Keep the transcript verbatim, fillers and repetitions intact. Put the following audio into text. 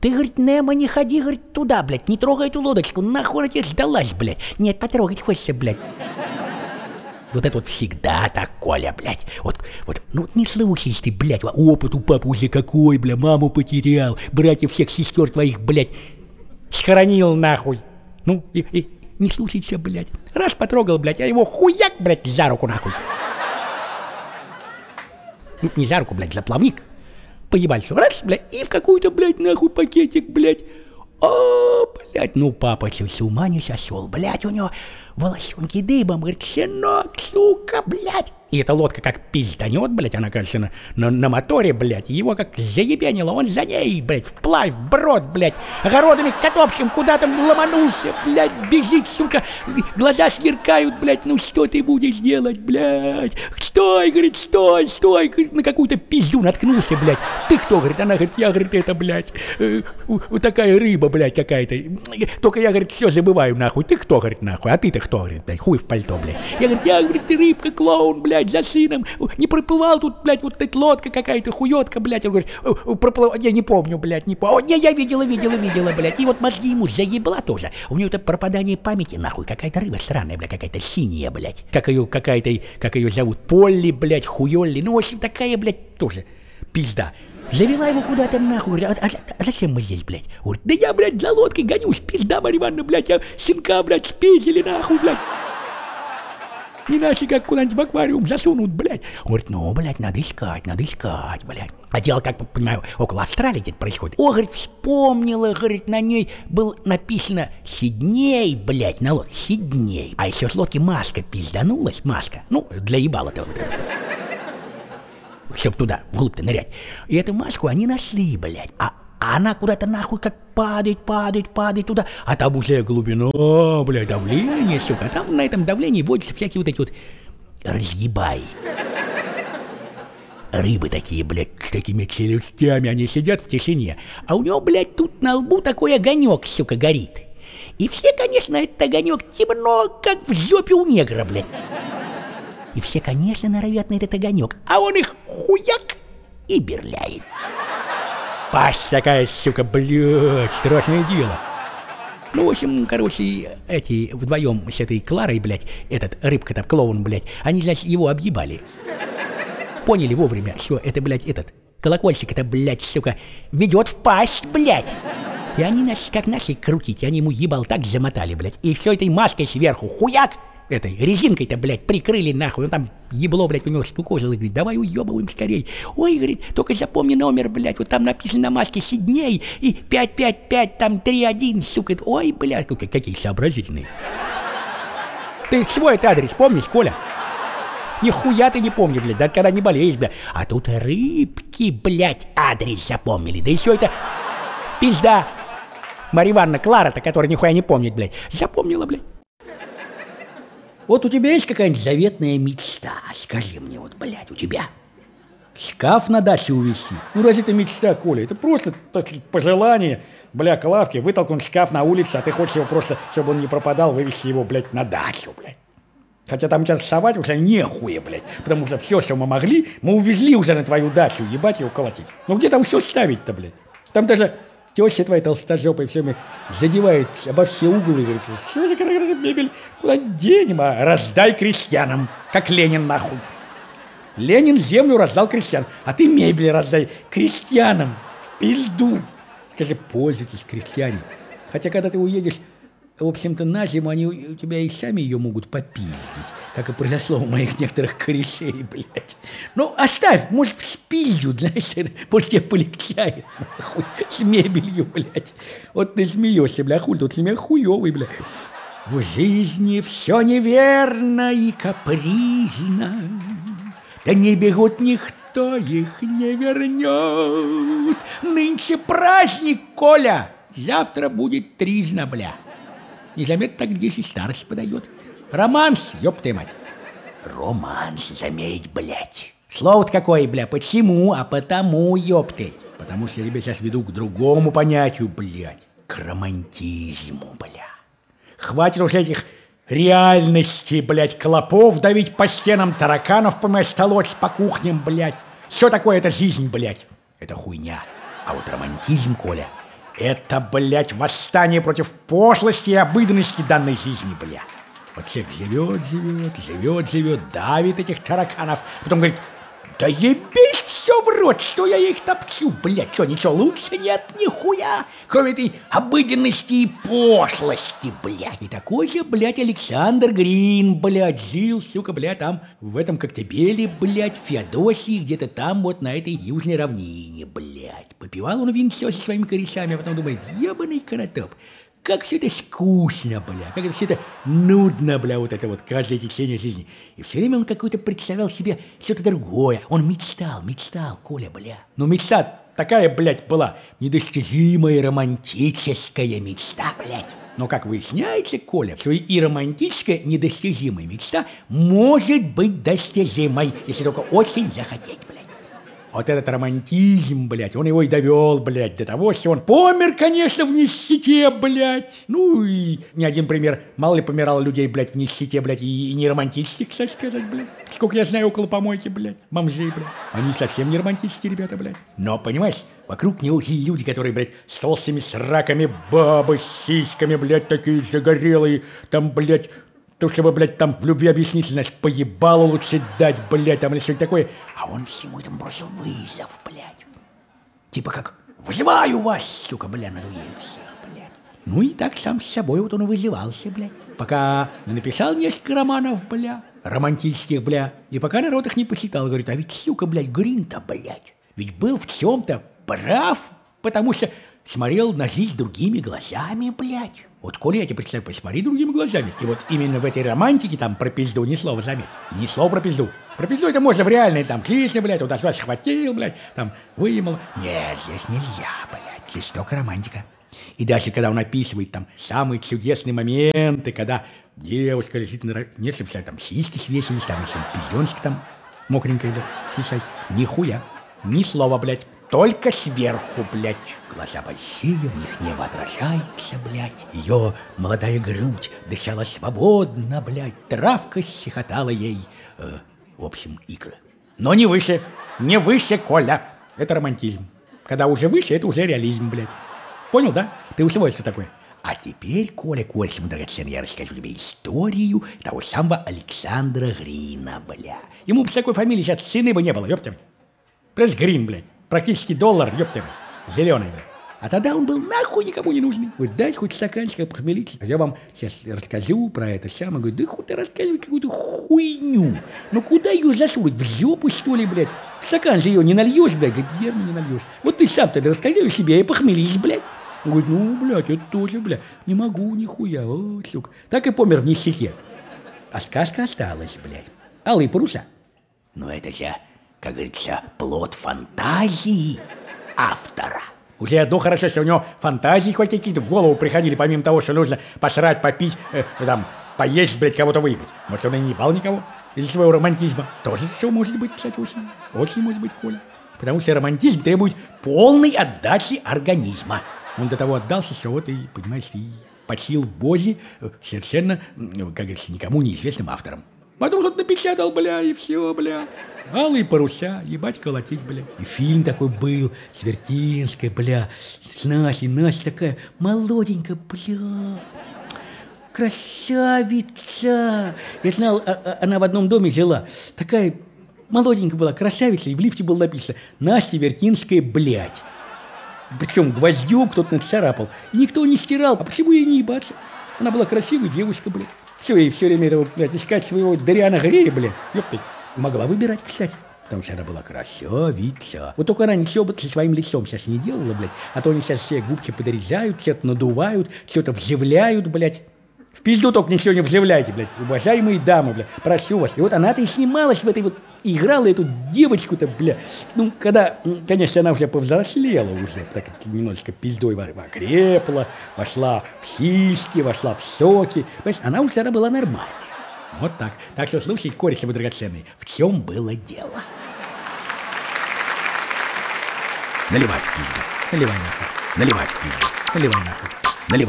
Ты, говорит, Немо, не ходи, говорит, туда, блядь, не трогай эту лодочку, нахуй она тебе сдалась, блядь. Нет, потрогать хочется, блядь. Вот это вот всегда так, Коля, блядь. Вот, вот, ну не слушайся ты, блядь, опыт у папы уже какой, бля, маму потерял, братьев всех сестер твоих, блядь, схоронил нахуй. Ну, и, и не слушайся, блядь. Раз потрогал, блядь, а его хуяк, блядь, за руку нахуй. Ну, не за руку, блядь, за плавник. Поебали все, раз, блядь, и в какую-то, блядь, нахуй пакетик, блядь. О, блядь, ну папа с ума не сошел, блядь, у него волосенки дыбом, говорит, сынок, сука, блядь. И эта лодка как пизданет, блядь, она, кажется, на, на, на моторе, блядь, его как заебенило, он за ней, блядь, вплавь, вброд, блядь, огородами котовским куда-то ломанулся, блядь, бежит, сука, глаза сверкают, блядь, ну что ты будешь делать, блядь, стой, говорит, стой, стой, говорит, на какую-то пизду наткнулся, блядь, ты кто, говорит, она, говорит, я, говорит, это, блядь, э, вот такая рыба, блядь, какая-то, только я, говорит, все забываю, нахуй, ты кто, говорит, нахуй, а ты-то кто, говорит, блядь, хуй в пальто, блядь, я, говорит, я, говорит, ты рыбка, клоун, блядь, за сыном, не проплывал тут, блядь, вот эта лодка какая-то, хуётка, блядь, он говорит, проплывал, я не помню, блядь, не помню, не, я видела, видела, видела, блядь, и вот мозги ему заебла тоже, у него это пропадание памяти, нахуй, какая-то рыба сраная, блядь, какая-то синяя, блядь, как ее, какая-то, как ее зовут, Полли, блядь, хуёлли, ну, в общем, такая, блядь, тоже пизда. Завела его куда-то нахуй, говорит, а, а, а зачем мы здесь, блядь? Говорит, да я, блядь, за лодкой гонюсь, пизда, Марья Ивановна, блядь, я сынка, блядь, спиздили нахуй, блядь. Иначе как куда-нибудь в аквариум засунут, блядь. Он говорит, ну, блядь, надо искать, надо искать, блядь. А дело, как понимаю, около Австралии где-то происходит. О, говорит, вспомнила, говорит, на ней было написано Сидней, блядь, на лодке, Сидней. А еще с лодки маска пизданулась, маска, ну, для ебала-то вот это. Чтоб туда, вглубь-то нырять. И эту маску они нашли, блядь. А она куда-то нахуй как падает, падает, падает туда. А там уже глубина, блядь, давление, сука. А там на этом давлении водятся всякие вот эти вот разъебаи. Рыбы такие, блядь, с такими челюстями, они сидят в тишине. А у него, блядь, тут на лбу такой огонек, сука, горит. И все, конечно, этот огонек темно, как в жопе у негра, блядь. И все, конечно, норовят на этот огонек, а он их хуяк и берляет. Пасть такая, сука, блядь, страшное дело. Ну, в общем, короче, эти вдвоем с этой Кларой, блядь, этот рыбка-то, клоун, блядь, они, значит, его объебали. Поняли вовремя, что это, блядь, этот колокольчик, это, блядь, сука, ведет в пасть, блядь. И они, значит, как начали крутить, они ему ебал так замотали, блядь, и все этой маской сверху, хуяк, этой резинкой-то, блядь, прикрыли нахуй. Он там ебло, блядь, у него скукожило. Говорит, давай уебываем скорей. Ой, говорит, только запомни номер, блядь. Вот там написано на маске Сидней и пять пять пять, там три один, сука. Ой, блядь, какие сообразительные. Ты свой адрес помнишь, Коля? Нихуя ты не помнишь, блядь, да когда не болеешь, блядь. А тут рыбки, блядь, адрес запомнили. Да еще это пизда Марья Ивановна Клара-то, которая нихуя не помнит, блядь. Запомнила, блядь. Вот у тебя есть какая-нибудь заветная мечта? Скажи мне, вот, блядь, у тебя шкаф на даче увезти? Ну, разве это мечта, Коля? Это просто пожелание, бля, Клавке вытолкнуть шкаф на улицу, а ты хочешь его просто, чтобы он не пропадал, вывести его, блядь, на дачу, блядь. Хотя там сейчас совать уже нехуя, блядь, потому что все, что мы могли, мы увезли уже на твою дачу, ебать его колотить. Ну, где там все ставить-то, блядь? Там даже теща твоя толстожопая все время задевает обо все углы, говорит, что же, когда мебель, куда денем, а раздай крестьянам, как Ленин нахуй. Ленин землю раздал крестьянам, а ты мебель раздай крестьянам, в пизду. Скажи, пользуйтесь, крестьяне. Хотя, когда ты уедешь, в общем-то, на зиму, они у тебя и сами ее могут попиздить, как и произошло у моих некоторых корешей, блядь. Ну, оставь, может, спиздят, знаешь, это, может, тебе полегчает, нахуй, с мебелью, блядь. Вот ты смеешься, бля, хуй тут с меня хуёвый, бля. В жизни все неверно и капризно, да не бегут никто их не вернет. Нынче праздник, Коля, завтра будет тризна, бля. Незаметно так здесь и старость подает. Романс, ёб ты мать. Романс, заметь, блядь. Слово-то какое, бля, почему? А потому, ёб ты. Потому что я тебя сейчас веду к другому понятию, блядь. К романтизму, бля. Хватит уже этих реальностей, блядь, клопов давить по стенам, тараканов, понимаешь, толочь по кухням, блядь. Что такое эта жизнь, блядь? Это хуйня. А вот романтизм, Коля, Это, блядь, восстание против пошлости и обыденности данной жизни, бля. Вот человек живет, живет, живет, живет, давит этих тараканов, потом говорит: да ебись все в рот, что я их топчу, блядь, что, ничего лучше нет, нихуя, кроме этой обыденности и пошлости, блядь. И такой же, блядь, Александр Грин, блядь, жил, сука, блядь, там, в этом Коктебеле, блядь, в Феодосии, где-то там, вот на этой южной равнине, блядь. Попивал он винцо со своими корешами, а потом думает: ебаный конотоп, как все это скучно, бля, как это все это нудно, бля, вот это вот каждое течение жизни. И все время он какой-то представлял себе что-то другое. Он мечтал, мечтал, Коля, бля. Но мечта такая, блядь, была недостижимая романтическая мечта, блядь. Но как выясняется, Коля, что и романтическая недостижимая мечта может быть достижимой, если только очень захотеть, блядь. Вот этот романтизм, блядь, он его и довел, блядь, до того, что он помер, конечно, в нищете, блядь. Ну и ни один пример. Мало ли помирало людей, блядь, в нищете, блядь, и, и не романтических, кстати сказать, блядь. Сколько я знаю около помойки, блядь, бомжей, блядь. Они совсем не романтические ребята, блядь. Но, понимаешь, вокруг него люди, которые, блядь, с толстыми сраками, бабы с сиськами, блядь, такие загорелые, там, блядь, то, чтобы, блядь, там в любви объяснить, значит, поебало лучше дать, блядь, там или что-нибудь такое. А он всему этому бросил вызов, блядь. Типа как: вызываю вас, сука, бля, на дуэль всех, блядь. Ну и так сам с собой вот он и вызывался, блядь. Пока не написал несколько романов, бля, романтических, бля. И пока народ их не почитал, говорит: а ведь, сука, блядь, Грин-то, блядь, ведь был в чем-то прав, потому что смотрел на жизнь другими глазами, блядь. Вот, Коля, я тебе представляю, посмотри другими глазами. И вот именно в этой романтике там про пизду ни слова, заметь. Ни слова про пизду. Про пизду это можно в реальной, там, жизни, блядь, вот вас схватил, блядь, там, выемал. Нет, здесь нельзя, блядь, здесь только романтика. И даже когда он описывает там самые чудесные моменты, когда девушка лежит на... Нет, чтобы там сиськи свесились, там еще пизденочка там мокренькая, блядь, свисать. Нихуя, ни слова, блядь. Только сверху, блядь. Глаза большие, в них небо отражается, блядь. Ее молодая грудь дышала свободно, блядь. Травка щекотала ей, э, в общем, икры. Но не выше, не выше, Коля. Это романтизм. Когда уже выше, это уже реализм, блядь. Понял, да? Ты усвоил, что такое? А теперь, Коля, Коля, мой драгоценный, я расскажу тебе историю того самого Александра Грина, бля. Ему бы с такой фамилией сейчас цены бы не было, ёптя. Пресс Грин, блядь. Практически доллар, ёптя, зеленый, блядь. А тогда он был нахуй никому не нужный. Вот дать хоть стаканчик похмелиться. А я вам сейчас расскажу про это самое. Говорю: да хоть ты рассказывай какую-то хуйню. Ну куда ее засунуть? В жопу, что ли, блядь? В стакан же ее не нальешь, блядь. Говорит: верно, не нальешь. Вот ты сам тогда расскажи себе и похмелись, блядь. Он говорит: ну, блядь, это тоже, блядь. Не могу, нихуя, о, сука. Так и помер в нищете. А сказка осталась, блядь. Алые паруса. Но это же, как говорится, плод фантазии автора. Уже одно хорошо, что у него фантазии хоть какие-то в голову приходили, помимо того, что нужно посрать, попить, э, там, поесть, блядь, кого-то выебать. Может, он и не ебал никого из-за своего романтизма. Тоже все может быть, кстати, очень, очень может быть, Коля. Потому что романтизм требует полной отдачи организма. Он до того отдался, что вот и, понимаешь, и почил в бозе совершенно, как говорится, никому неизвестным автором. Потом тут напечатал, бля, и все, бля. Алые паруса, ебать колотить, бля. И фильм такой был с Вертинской, бля, с Настей. Настя такая молоденькая, бля. Красавица. Я знал, а, а, она в одном доме жила. Такая молоденькая была, красавица. И в лифте было написано: Настя Вертинская, блядь. Причем гвоздю кто-то нацарапал. И никто не стирал. А почему ей не ебаться? Она была красивая девушка, блядь. Все, и все время этого, блядь, искать своего Дариана Грея, блядь. Ёпты. Могла выбирать, кстати. Потому что она была красавица. Вот только она ничего бы со своим лицом сейчас не делала, блядь. А то они сейчас все губки подрезают, что-то надувают, что-то вживляют, блядь. В пизду только ничего не вживляйте, блядь. Уважаемые дамы, блядь. Прошу вас. И вот она-то и снималась в этой вот... Играла эту девочку-то, бля. Ну, когда, конечно, она уже повзрослела уже, так немножечко пиздой окрепла, вошла в сиськи, вошла в соки. Понимаешь, она уже тогда была нормальная. Вот так. Так что, слушай, кореш мой драгоценный, в чем было дело? Наливай в пизду. Наливай нахуй. Наливай в пизду. Наливай нахуй.